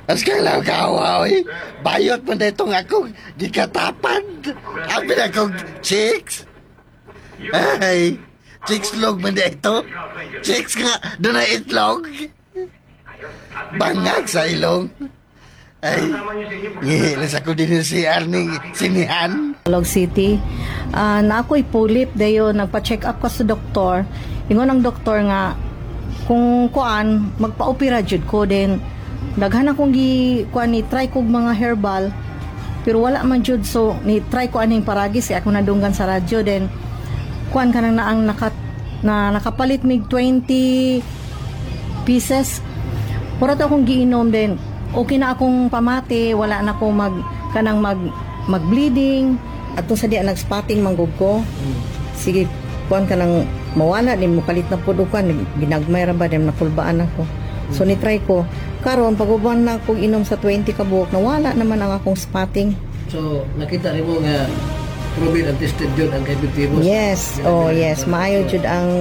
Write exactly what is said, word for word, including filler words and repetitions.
As kang lang kawa, oy. Bayot mo na itong akong gikatapan. Abi na akong chicks. Ay, chicks log mo na ito. Chicks nga, doon na itlog. Bangag sa ilong. Ay, ngihilas ako din si Arnie Sinihan. Log City. Uh, na ako'y pulip dayo nagpa-check up ka sa doktor. Ingon ang doktor nga kung kuan magpa-opera jud ko din. Daghan akong gi kuan ni try kog mga herbal pero wala man jud, so ni try ko aning paragis eh, ako nadunggan sa radyo din. Kuan kanang naang nakat na nakapalit mig twenty pieces. Puro to akong giinom din. Okay na akong pamati, wala na akong mag kanang mag mag-bleeding at sa diya nag-spotting manggug ko. Sige, kuan ka nang mawala din mo kalit na pud kan ginagmay ra ba dem napulbaan ako. So ni try ko karon paguban na akong inom sa twenty ka buok nawala naman ang akong spotting. So nakita nimo nga proven and tested yun ang kay Bitibus. Yes, oh yes, maayo jud ang